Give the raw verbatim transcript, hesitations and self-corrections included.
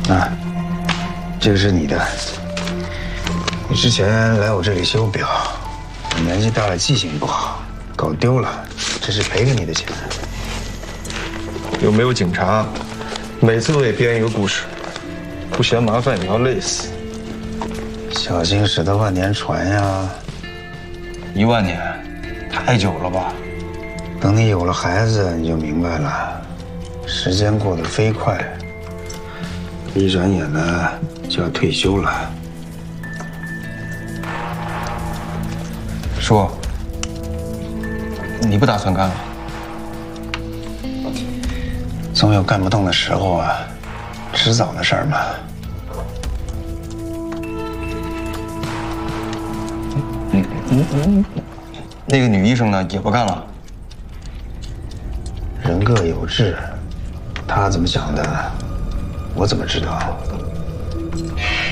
啊，这个是你的。你之前来我这里修表，你年纪大了记性不好，搞丢了，这是赔给你的钱。 有没有警察？每次都得编一个故事，不嫌麻烦也要累死。 小心驶得万年船呀！ 一万年，太久了吧？ 等你有了孩子，你就明白了，时间过得飞快，一转眼呢就要退休了。 叔，你不打算干了？ 总有干不动的时候啊，迟早的事儿嘛。 嗯嗯嗯，那个女医生呢，也不干了。 人各有志，她怎么想的，我怎么知道？